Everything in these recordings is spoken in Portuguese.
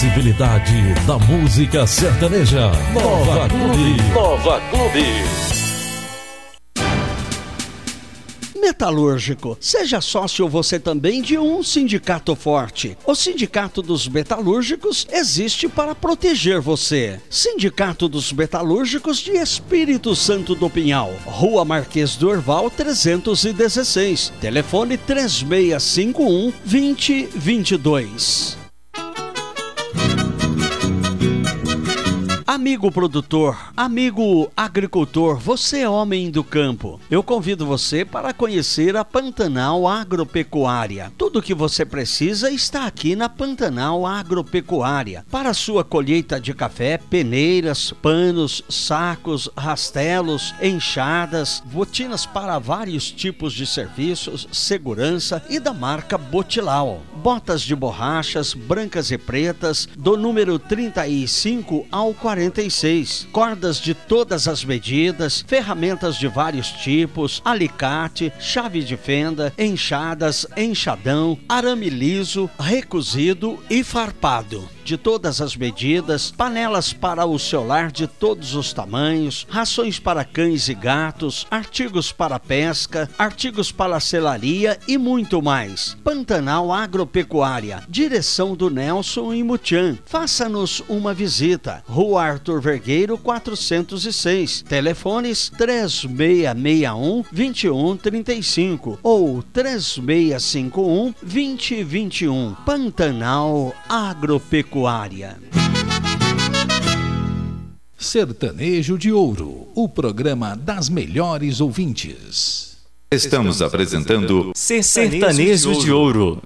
visibilidade da música sertaneja. Nova Clube. Nova Clube. Metalúrgico, seja sócio você também de um sindicato forte. O Sindicato dos Metalúrgicos existe para proteger você. Sindicato dos Metalúrgicos de Espírito Santo do Pinhal, Rua Marquês do Orval 316, telefone 3651-2022. Amigo produtor, amigo agricultor, você é homem do campo. Eu convido você para conhecer a Pantanal Agropecuária. Tudo o que você precisa está aqui na Pantanal Agropecuária. Para a sua colheita de café, peneiras, panos, sacos, rastelos, enxadas, botinas para vários tipos de serviços, segurança e da marca Botilau. Botas de borrachas, brancas e pretas, do número 35 ao 46, cordas de todas as medidas, ferramentas de vários tipos, alicate, chave de fenda, enxadas, enxadão, arame liso, recozido e farpado. De todas as medidas, panelas para o seu lar de todos os tamanhos, rações para cães e gatos, artigos para pesca, artigos para selaria e muito mais. Pantanal Agropecuária, direção do Nelson e Mutian. Faça-nos uma visita. Rua Arthur Vergueiro 406, telefones 3661-2135 ou 3651-2021. Pantanal Agropecuária. Sertanejo de Ouro, o programa das melhores ouvintes. Estamos apresentando Sertanejo de Ouro.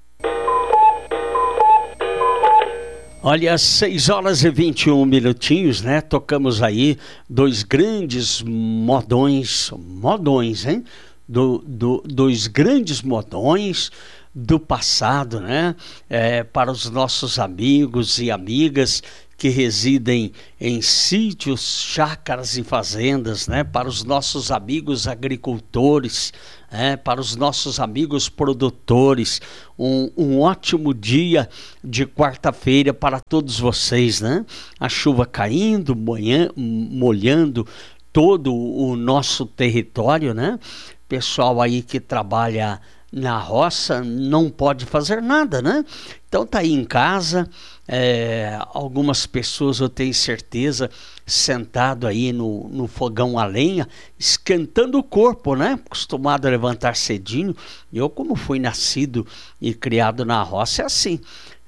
Olha, 6 horas e 21 minutinhos, né? Tocamos aí dois grandes modões, hein? Dois grandes modões do passado, né? Para os nossos amigos e amigas que residem em sítios, chácaras e fazendas, né? Para os nossos amigos agricultores, para os nossos amigos produtores, um ótimo dia de quarta-feira para todos vocês, né? A chuva caindo, molhando todo o nosso território, né? Pessoal aí que trabalha na roça não pode fazer nada, né? Então tá aí em casa, algumas pessoas, eu tenho certeza, sentado aí no fogão a lenha, esquentando o corpo, né? Acostumado a levantar cedinho. Eu, como fui nascido e criado na roça, é assim.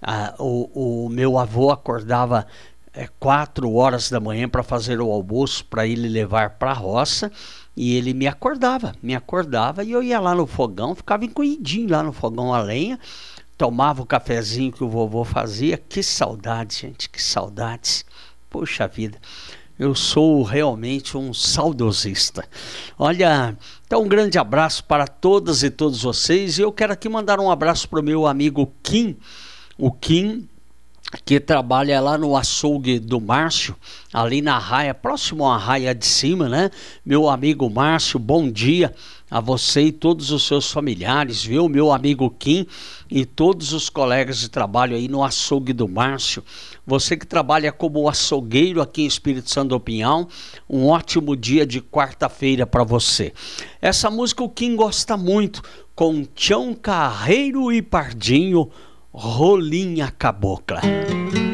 O meu avô acordava 4 horas da manhã para fazer o almoço, para ele levar para a roça. E ele me acordava e eu ia lá no fogão, ficava encolhidinho lá no fogão a lenha, tomava o cafezinho que o vovô fazia. Que saudade, gente, que saudades. Poxa vida, eu sou realmente um saudosista. Olha, então um grande abraço para todas e todos vocês. E eu quero aqui mandar um abraço para o meu amigo Kim, o Kim, que trabalha lá no açougue do Márcio, ali na Raia, próximo à Raia de Cima, né? Meu amigo Márcio, bom dia a você e todos os seus familiares, viu? Meu amigo Kim e todos os colegas de trabalho aí no açougue do Márcio. Você que trabalha como açougueiro aqui em Espírito Santo do Pinhal, um ótimo dia de quarta-feira para você. Essa música o Kim gosta muito, com Tião Carreiro e Pardinho, Rolinha Cabocla.